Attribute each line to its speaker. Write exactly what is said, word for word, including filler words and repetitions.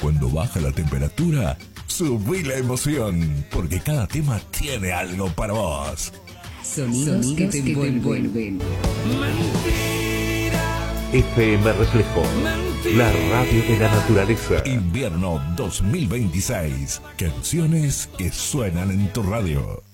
Speaker 1: cuando baja la temperatura, subí la emoción, porque cada tema tiene algo para vos.
Speaker 2: Sonidos, Sonidos que te que envuelven.
Speaker 3: F M Reflejo, la radio de la naturaleza.
Speaker 1: Invierno dos mil veintiséis. Canciones que suenan en tu radio.